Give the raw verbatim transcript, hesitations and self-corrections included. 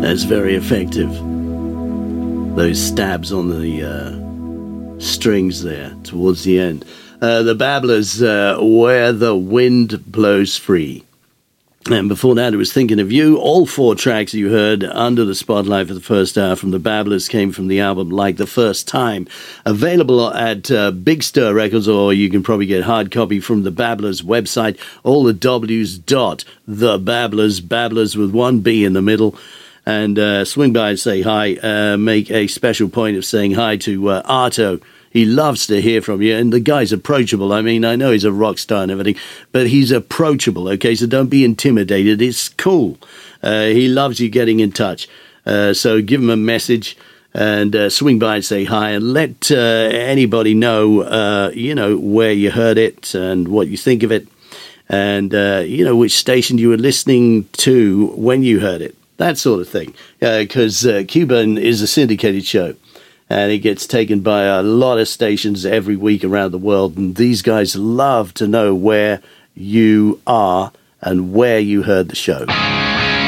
That's very effective. Those stabs on the uh, strings there towards the end. Uh, the Babblers, uh, Where the Wind Blows Free. And before that, I was thinking of you. All four tracks you heard under the spotlight for the first hour from the Babblers came from the album Like the First Time, available at uh, Big Stir Records, or you can probably get hard copy from the Babblers website, all the W's dot the Babblers, Babblers with one B in the middle. And uh, swing by and say hi. Uh, make a special point of saying hi to uh, Arto. He loves to hear from you, and the guy's approachable. I mean, I know he's a rock star and everything, but he's approachable, okay? So don't be intimidated. It's cool. Uh, he loves you getting in touch. Uh, so give him a message and uh, swing by and say hi, and let uh, anybody know, uh, you know, where you heard it and what you think of it, and, uh, you know, which station you were listening to when you heard it, that sort of thing. Because uh, uh, Cuban is a syndicated show. And it gets taken by a lot of stations every week around the world. And these guys love to know where you are and where you heard the show.